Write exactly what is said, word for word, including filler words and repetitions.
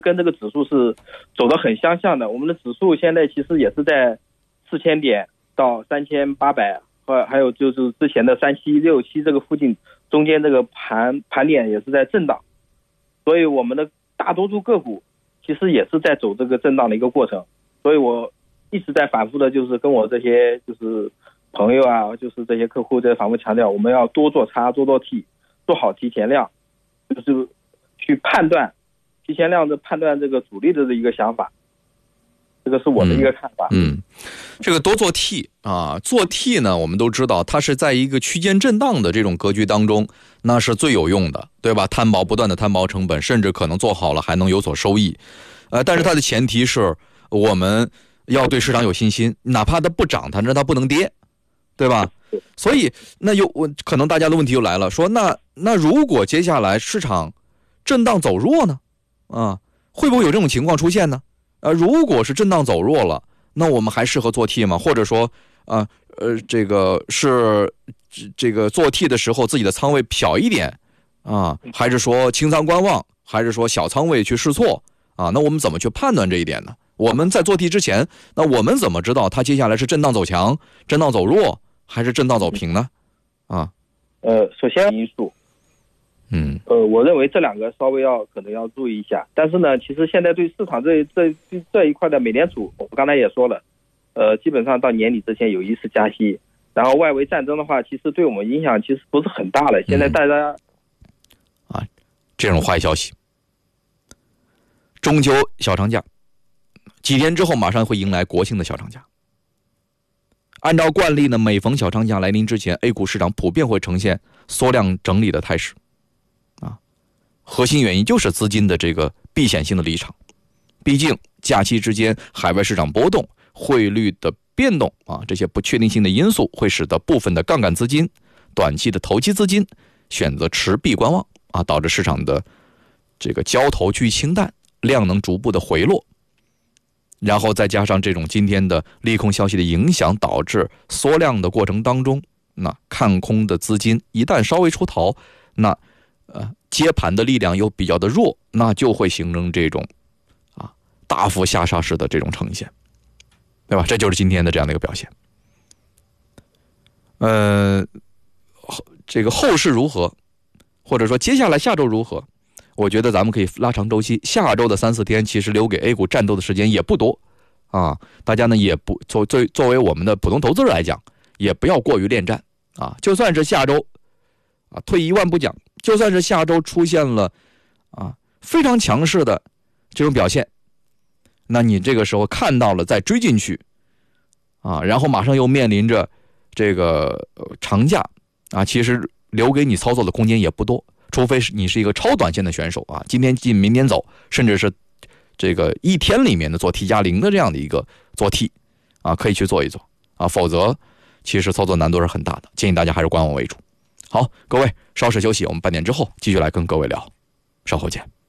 跟这个指数是走得很相像的。我们的指数现在其实也是在四千点到三千八百，和还有就是之前的三七六七这个附近，中间这个盘盘点也是在震荡，所以我们的大多数个股其实也是在走这个震荡的一个过程。所以我一直在反复的就是跟我这些就是朋友啊，就是这些客户在反复强调，我们要多做差，多做 T， 做好提前量，就是去判断提前量的判断这个主力的一个想法，这个是我的一个看法。 嗯，嗯这个多做 T 啊，做 T 呢，我们都知道它是在一个区间震荡的这种格局当中，那是最有用的，对吧？摊薄不断的摊薄成本，甚至可能做好了还能有所收益。呃，但是它的前提是我们要对市场有信心，哪怕它不涨，但是它不能跌，对吧？所以那有我可能大家的问题又来了，说那那如果接下来市场震荡走弱呢？啊，会不会有这种情况出现呢？呃，如果是震荡走弱了，那我们还适合做 T 吗？或者说，啊呃，这个是这个做 T 的时候自己的仓位小一点啊，还是说清仓观望，还是说小仓位去试错啊？那我们怎么去判断这一点呢？我们在做 T 之前，那我们怎么知道它接下来是震荡走强、震荡走弱，还是震荡走平呢？啊， 呃，首先因素。 嗯， 呃，我认为这两个稍微要可能要注意一下，但是呢，其实现在对市场这这这一块的美联储，我刚才也说了，呃，基本上到年底之前有一次加息，然后外围战争的话，其实对我们影响其实不是很大了。现在大家、 嗯、啊，这种坏消息，中秋小长假，几天之后马上会迎来国庆的小长假。按照惯例呢，每逢小长假来临之前 ，A 股市场普遍会呈现缩量整理的态势。核心原因就是资金的这个避险性的离场，毕竟假期之间海外市场波动、汇率的变动啊，这些不确定性的因素会使得部分的杠杆资金、短期的投机资金选择持币观望啊，导致市场的这个交投趋于清淡，量能逐步的回落，然后再加上这种今天的利空消息的影响，导致缩量的过程当中，那看空的资金一旦稍微出逃，那呃，接盘的力量又比较的弱，那就会形成这种啊大幅下杀式的这种呈现，对吧？这就是今天的这样的一个表现。呃，这个后市如何，或者说接下来下周如何？我觉得咱们可以拉长周期，下周的三四天其实留给 A 股战斗的时间也不多啊。大家呢也不作作作为我们的普通投资者来讲，也不要过于恋战啊。就算是下周啊，退一万步讲。就算是下周出现了啊非常强势的这种表现，那你这个时候看到了再追进去啊，然后马上又面临着这个长假啊，其实留给你操作的空间也不多，除非是你是一个超短线的选手啊，今天进明天走，甚至是这个一天里面的做 T 加零的这样的一个做 T 啊，可以去做一做啊，否则其实操作难度是很大的，建议大家还是观望为主。好，各位稍事休息，我们半点之后继续来跟各位聊，稍后见。